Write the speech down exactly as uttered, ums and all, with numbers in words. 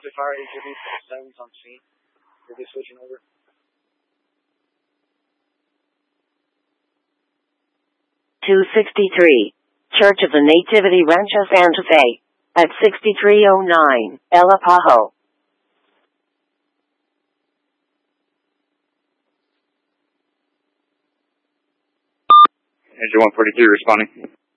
the fire H O V sounds on scene. We'll be switching over. two sixty-three, Church of the Nativity, Rancho Santa Fe, at sixty-three oh nine, El Apajo. Engine one forty-two responding.